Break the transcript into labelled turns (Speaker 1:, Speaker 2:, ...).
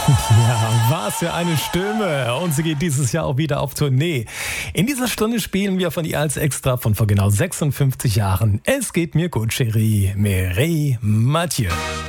Speaker 1: Ja, was für eine Stimme. Und sie geht dieses Jahr auch wieder auf Tournee. In dieser Stunde spielen wir von ihr als Extra von vor genau 56 Jahren. Es geht mir gut, Chérie, Mireille Mathieu.